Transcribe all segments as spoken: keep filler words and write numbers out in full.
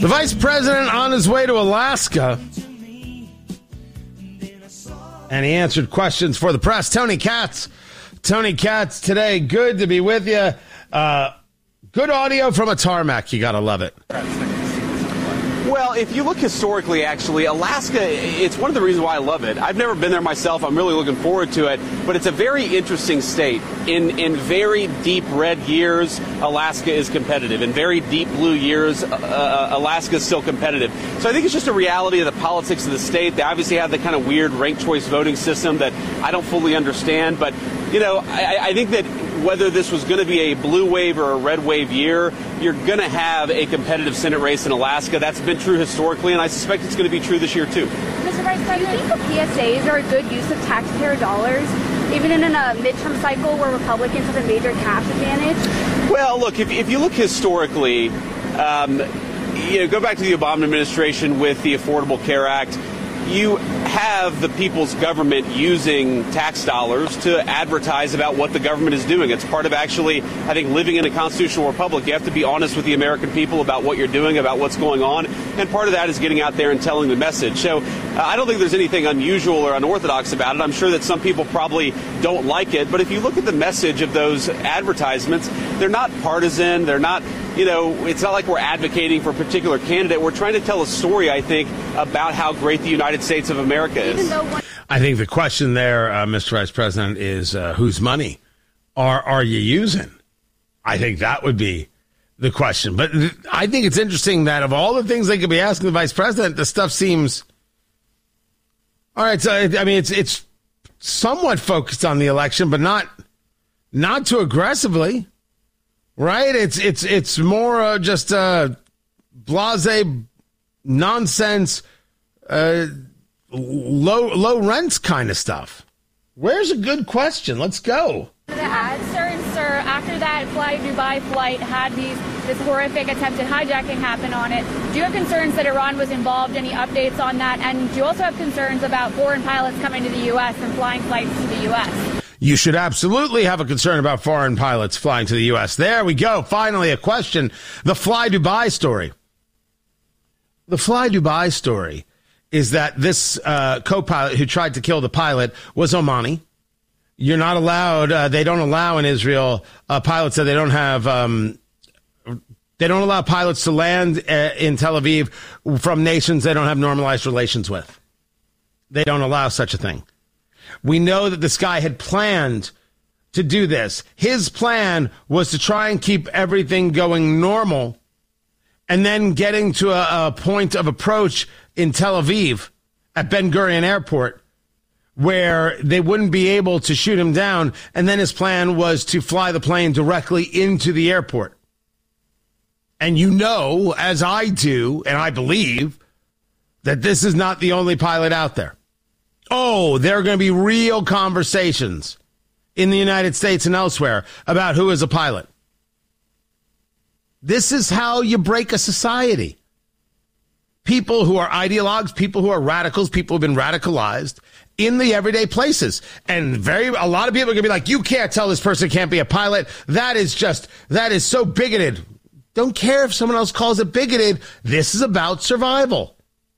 The vice president on his way to Alaska. And he answered questions for the press. Tony Katz. Tony Katz today. Good to be with you. Uh, good audio from a tarmac. You got to love it. Well, if you look historically, actually, Alaska, it's one of the reasons why I love it. I've never been there myself. I'm really looking forward to it. But it's a very interesting state. In in very deep red years, Alaska is competitive. In very deep blue years, uh, Alaska is still competitive. So I think it's just a reality of the politics of the state. They obviously have the kind of weird ranked choice voting system that I don't fully understand. But, you know, I, I think that whether this was going to be a blue wave or a red wave year, you're going to have a competitive Senate race in Alaska. That's been true historically, and I suspect it's going to be true this year, too. Mister Vice President, do you think the P S As are a good use of taxpayer dollars, even in a midterm cycle where Republicans have a major cash advantage? Well, look, if, if you look historically, um, you know, go back to the Obama administration with the Affordable Care Act. You have the people's government using tax dollars to advertise about what the government is doing. It's part of actually, I think, living in a constitutional republic. You have to be honest with the American people about what you're doing, about what's going on. And part of that is getting out there and telling the message. So uh, I don't think there's anything unusual or unorthodox about it. I'm sure that some people probably don't like it. But if you look at the message of those advertisements, they're not partisan. They're not, you know, it's not like we're advocating for a particular candidate. We're trying to tell a story, I think, about how great the United States of America is. I think the question there, uh, Mister Vice President, is uh, whose money are are you using? I think that would be the question. But th- I think it's interesting that of all the things they could be asking the Vice President, the stuff seems all right. So I mean, it's it's somewhat focused on the election, but not not too aggressively, right? It's it's it's more uh, just uh, blasé nonsense. Uh, low low rents kind of stuff. Where's a good question? Let's go. The concerns, sir, after that Fly Dubai flight had these this horrific attempted hijacking happen on it, do you have concerns that Iran was involved? Any updates on that? And do you also have concerns about foreign pilots coming to the U S and flying flights to the U S? You should absolutely have a concern about foreign pilots flying to the U S. There we go. Finally, a question. The Fly Dubai story. The Fly Dubai story is that this uh, co-pilot who tried to kill the pilot was Omani. You're not allowed, uh, they don't allow in Israel uh, pilots that they don't have, um, they don't allow pilots to land uh, in Tel Aviv from nations they don't have normalized relations with. They don't allow such a thing. We know that this guy had planned to do this. His plan was to try and keep everything going normal and then getting to a, a point of approach in Tel Aviv at Ben Gurion Airport where they wouldn't be able to shoot him down. And then his plan was to fly the plane directly into the airport. And you know, as I do, and I believe, that this is not the only pilot out there. Oh, there are going to be real conversations in the United States and elsewhere about who is a pilot. This is how you break a society. People who are ideologues, people who are radicals, people who have been radicalized in the everyday places. And very, a lot of people are going to be like, you can't tell this person can't be a pilot. That is just, that is so bigoted. Don't care if someone else calls it bigoted. This is about survival.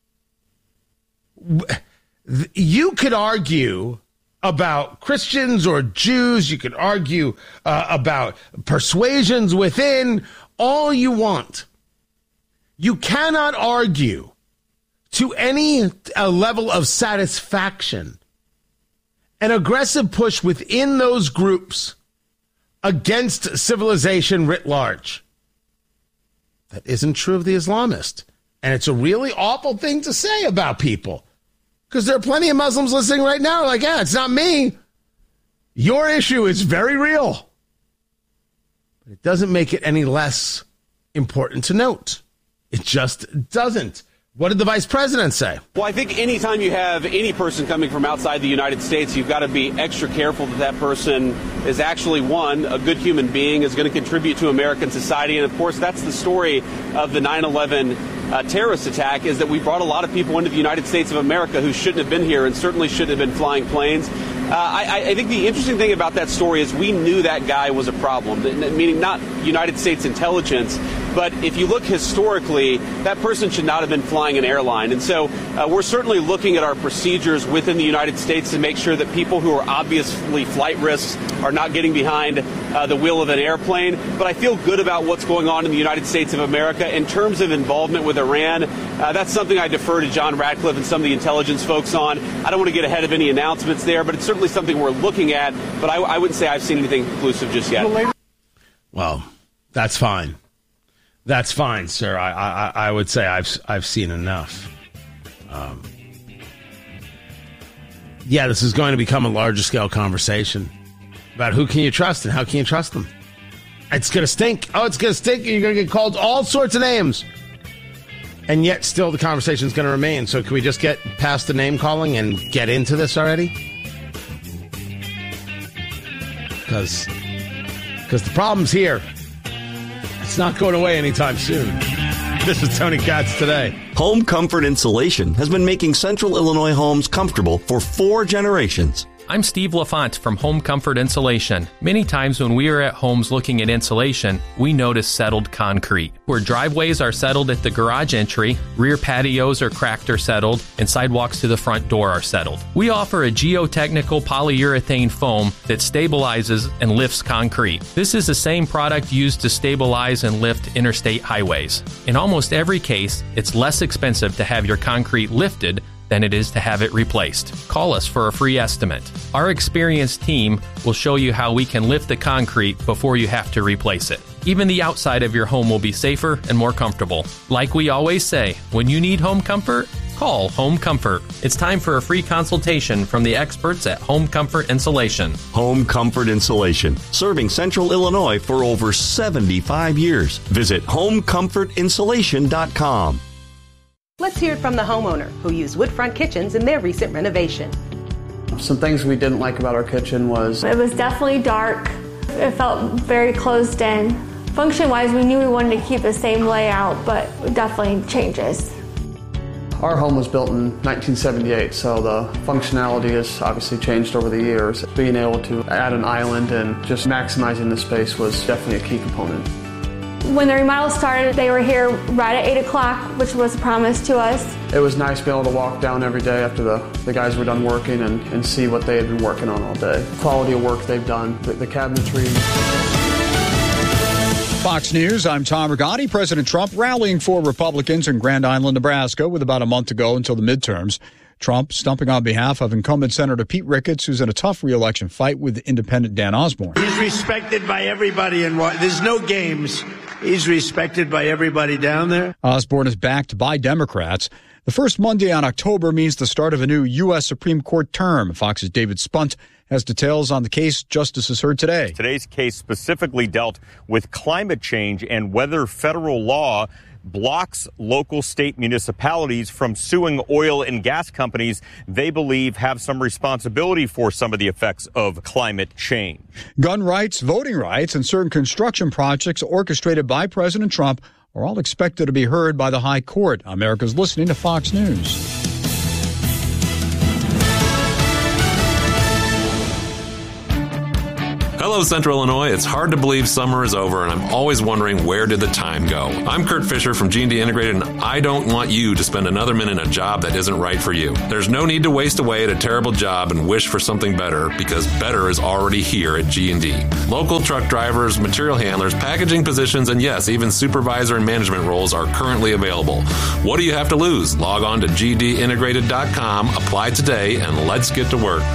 You could argue about Christians or Jews. You could argue uh, about persuasions within, all you want. You cannot argue to any uh, level of satisfaction an aggressive push within those groups against civilization writ large. That isn't true of the Islamist. And it's a really awful thing to say about people. Because there are plenty of Muslims listening right now like, yeah, it's not me. Your issue is very real. But it doesn't make it any less important to note. It just doesn't. What did the vice president say? Well, I think anytime you have any person coming from outside the United States, you've got to be extra careful that that person is actually, one, a good human being, is going to contribute to American society. And, of course, that's the story of the nine eleven uh, terrorist attack, is that we brought a lot of people into the United States of America who shouldn't have been here and certainly shouldn't have been flying planes. Uh, I, I think the interesting thing about that story is we knew that guy was a problem, meaning not United States intelligence, But if you look historically, that person should not have been flying an airline. And so uh, we're certainly looking at our procedures within the United States to make sure that people who are obviously flight risks are not getting behind uh, the wheel of an airplane. But I feel good about what's going on in the United States of America. In terms of involvement with Iran, uh, that's something I defer to John Ratcliffe and some of the intelligence folks on. I don't want to get ahead of any announcements there, but it's certainly something we're looking at. But I, I wouldn't say I've seen anything conclusive just yet. Well, that's fine. That's fine, sir. I, I, I would say I've I've seen enough. Um, yeah, this is going to become a larger scale conversation about who can you trust and how can you trust them. It's going to stink. Oh, it's going to stink. You're going to get called all sorts of names. And yet still the conversation is going to remain. So can we just get past the name calling and get into this already? Because because the problem's here. It's not going away anytime soon. This is Tony Katz Today. Home Comfort Insulation has been making Central Illinois homes comfortable for four generations. I'm Steve LaFont from Home Comfort Insulation. Many times when we are at homes looking at insulation, we notice settled concrete. Where driveways are settled at the garage entry, rear patios are cracked or settled, and sidewalks to the front door are settled. We offer a geotechnical polyurethane foam that stabilizes and lifts concrete. This is the same product used to stabilize and lift interstate highways. In almost every case, it's less expensive to have your concrete lifted than it is to have it replaced. Call us for a free estimate. Our experienced team will show you how we can lift the concrete before you have to replace it. Even the outside of your home will be safer and more comfortable. Like we always say, when you need home comfort, call Home Comfort. It's time for a free consultation from the experts at Home Comfort Insulation. Home Comfort Insulation, serving Central Illinois for over seventy-five years. Visit home comfort insulation dot com. Let's hear it from the homeowner who used Woodfront Kitchens in their recent renovation. Some things we didn't like about our kitchen was... It was definitely dark. It felt very closed in. Function-wise, we knew we wanted to keep the same layout, but definitely changes. Our home was built in nineteen seventy-eight, so the functionality has obviously changed over the years. Being able to add an island and just maximizing the space was definitely a key component. When the remodel started, they were here right at eight o'clock, which was a promise to us. It was nice being able to walk down every day after the, the guys were done working and, and see what they had been working on all day. The quality of work they've done, the, the cabinetry. Fox News, I'm Tom Rigotti. President Trump rallying for Republicans in Grand Island, Nebraska, with about a month to go until the midterms. Trump stumping on behalf of incumbent Senator Pete Ricketts, who's in a tough re-election fight with independent Dan Osborne. He's respected by everybody, and there's no games. He's respected by everybody down there. Osborne is backed by Democrats. The first Monday on October means the start of a new U S Supreme Court term. Fox's David Spunt has details on the case justices heard today. Today's case specifically dealt with climate change and whether federal law blocks local state municipalities from suing oil and gas companies they believe have some responsibility for some of the effects of climate change. Gun rights, voting rights, and certain construction projects orchestrated by President Trump are all expected to be heard by the High Court. America's listening to Fox News. Hello, Central Illinois. It's hard to believe summer is over, and I'm always wondering, where did the time go? I'm Kurt Fisher from G and D Integrated, and I don't want you to spend another minute in a job that isn't right for you. There's no need to waste away at a terrible job and wish for something better, because better is already here at G and D. Local truck drivers, material handlers, packaging positions, and yes, even supervisor and management roles are currently available. What do you have to lose? Log on to G D integrated dot com, apply today, and let's get to work.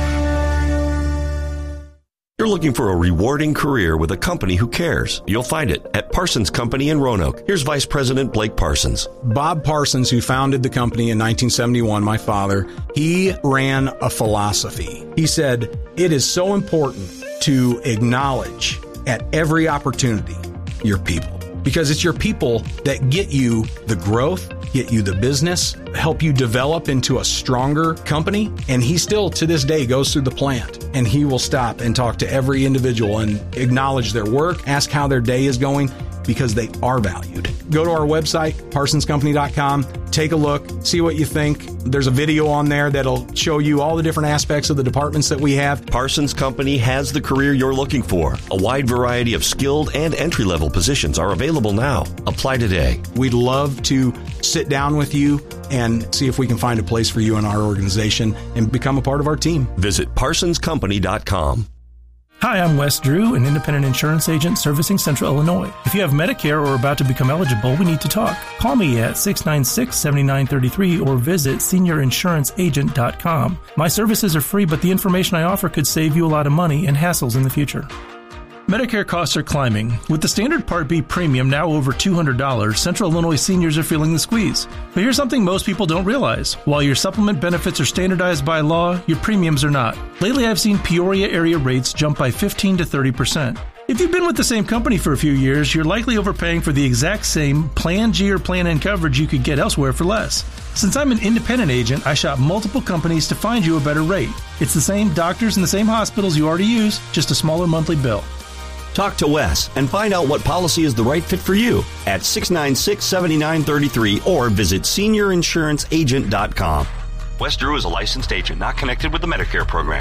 You're looking for a rewarding career with a company who cares. You'll find it at Parsons Company in Roanoke. Here's Vice President Blake Parsons. Bob Parsons, who founded the company in nineteen seventy-one, my father, he ran a philosophy. He said, it is so important to acknowledge at every opportunity your people, because it's your people that get you the growth, get you the business, help you develop into a stronger company. And he still, to this day, goes through the plant and he will stop and talk to every individual and acknowledge their work, ask how their day is going, because they are valued. go to our website, parsons company dot com, take a look, see what you think. There's a video on there that'll show you all the different aspects of the departments that we have. Parsons Company has the career you're looking for. A wide variety of skilled and entry-level positions are available now. Apply today. We'd love to sit down with you and see if we can find a place for you in our organization and become a part of our team. Visit parsons company dot com. Hi, I'm Wes Drew, an independent insurance agent servicing Central Illinois. If you have Medicare or are about to become eligible, we need to talk. Call me at six nine six, seven nine three three or visit senior insurance agent dot com. My services are free, but the information I offer could save you a lot of money and hassles in the future. Medicare costs are climbing. With the standard Part B premium now over two hundred dollars, Central Illinois seniors are feeling the squeeze. But here's something most people don't realize. While your supplement benefits are standardized by law, your premiums are not. Lately, I've seen Peoria area rates jump by fifteen to thirty percent. If you've been with the same company for a few years, you're likely overpaying for the exact same Plan G or Plan N coverage you could get elsewhere for less. Since I'm an independent agent, I shop multiple companies to find you a better rate. It's the same doctors and the same hospitals you already use, just a smaller monthly bill. Talk to Wes and find out what policy is the right fit for you at six nine six, seven nine three three or visit senior insurance agent dot com. Wes Drew is a licensed agent not connected with the Medicare program.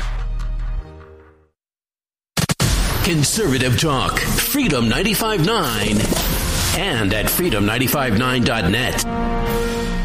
Conservative talk, Freedom ninety-five point nine, and at freedom ninety-five nine dot net.